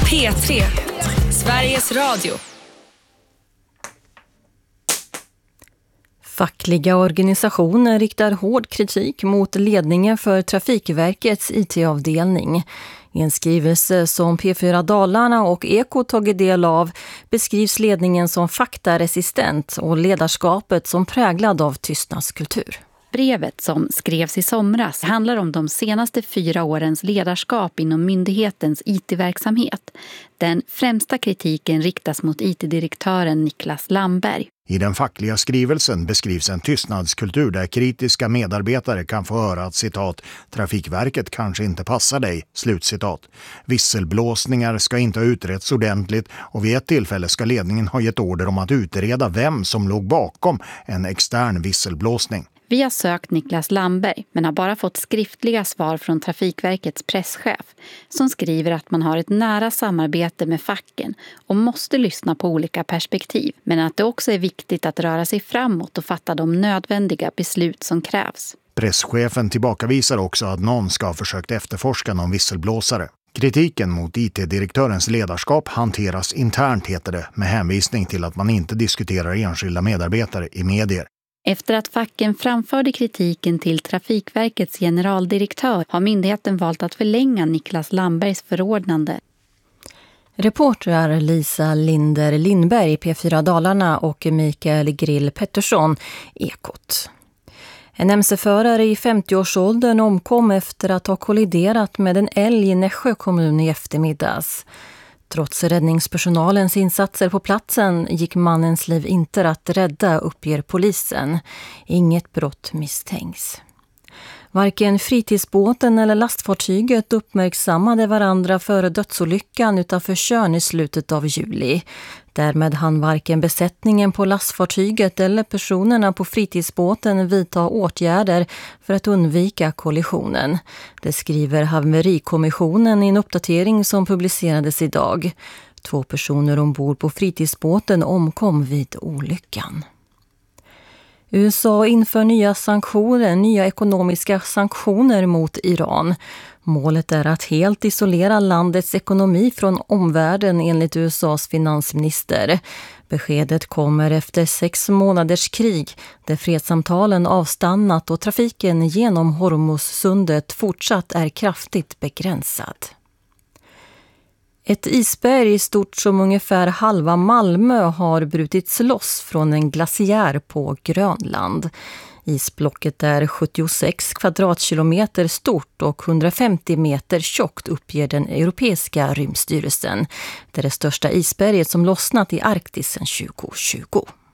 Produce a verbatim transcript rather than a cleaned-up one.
P tre, Sveriges Radio. Fackliga organisationer riktar hård kritik mot ledningen för Trafikverkets I T-avdelning. I en skrivelse som P fyra Dalarna och Eko tagit del av beskrivs ledningen som faktaresistent och ledarskapet som präglad av tystnadskultur. Brevet som skrevs i somras handlar om de senaste fyra årens ledarskap inom myndighetens I T-verksamhet. Den främsta kritiken riktas mot I T-direktören Niklas Lamberg. I den fackliga skrivelsen beskrivs en tystnadskultur där kritiska medarbetare kan få höra att citat Trafikverket kanske inte passar dig, slutcitat. Visselblåsningar ska inte ha utretts ordentligt och vid ett tillfälle ska ledningen ha gett order om att utreda vem som låg bakom en extern visselblåsning. Vi har sökt Niklas Lamberg men har bara fått skriftliga svar från Trafikverkets presschef som skriver att man har ett nära samarbete med facken och måste lyssna på olika perspektiv, men att det också är viktigt att röra sig framåt och fatta de nödvändiga beslut som krävs. Presschefen tillbakavisar också att någon ska ha försökt efterforska någon visselblåsare. Kritiken mot I T-direktörens ledarskap hanteras internt, heter det, med hänvisning till att man inte diskuterar enskilda medarbetare i medier. Efter att facken framförde kritiken till Trafikverkets generaldirektör har myndigheten valt att förlänga Niklas Lambergs förordnande. Reportrar Lisa Linder Lindberg, P fyra Dalarna och Mikael Grill Pettersson, Ekot. En M C-förare i femtioårsåldern omkom efter att ha kolliderat med en älg i Nässjö kommun i eftermiddags. Trots räddningspersonalens insatser på platsen gick mannens liv inte att rädda, uppger polisen. Inget brott misstänks. Varken fritidsbåten eller lastfartyget uppmärksammade varandra före dödsolyckan utanför Tjörn i slutet av juli. Därmed hann varken besättningen på lastfartyget eller personerna på fritidsbåten vidta åtgärder för att undvika kollisionen. Det skriver Haverikommissionen i en uppdatering som publicerades idag. Två personer ombord på fritidsbåten omkom vid olyckan. U S A inför nya sanktioner, nya ekonomiska sanktioner mot Iran. Målet är att helt isolera landets ekonomi från omvärlden enligt U S A:s finansminister. Beskedet kommer efter sex månaders krig där fredssamtalen avstannat och trafiken genom Hormuzsundet fortsatt är kraftigt begränsad. Ett isberg stort som ungefär halva Malmö har brutits loss från en glaciär på Grönland. Isblocket är sjuttiosex kvadratkilometer stort och hundrafemtio meter tjockt, uppger den europeiska rymdstyrelsen. Det är det största isberget som lossnat i Arktis sedan tjugo tjugo.